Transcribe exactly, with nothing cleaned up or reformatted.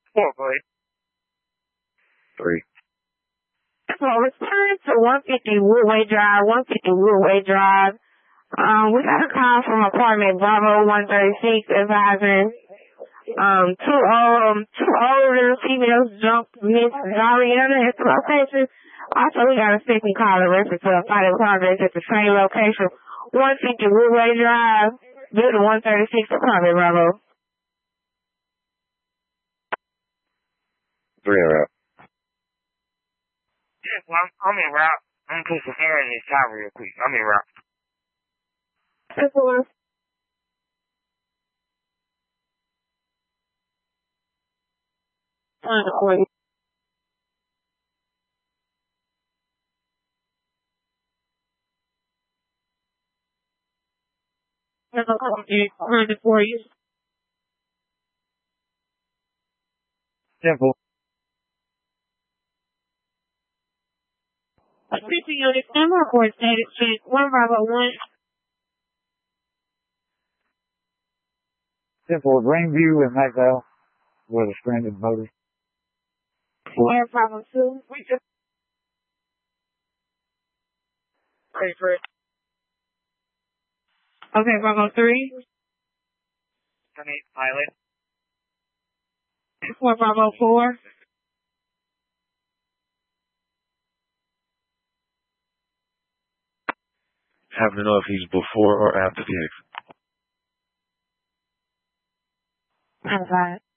Four, go ahead. Three. So return to one fifty Woodway Drive, one fifty Woodway Drive. Um, we got a call from apartment Bravo one thirty-six advising um two um two older females jumped Miss Zariana at the location. Also, we got a second call in reference to a fighting progress at the same location, one fifty Woodway Drive, building one thirty-six apartment Bravo. Three in route. Yes, well, I'm, I'm en route. I'm put some air in this tire real quick. I'm en route. That's one. Uh, for you. Simple. A fifty unit number or status check one Bravo one. Simple. Greenview and Maxwell were the stranded motors. One Bravo two. We just. Hey, Fred. Okay, Bravo three. Terminate pilot. Four Bravo four. Have to know if he's before or after the exit. I'm fine.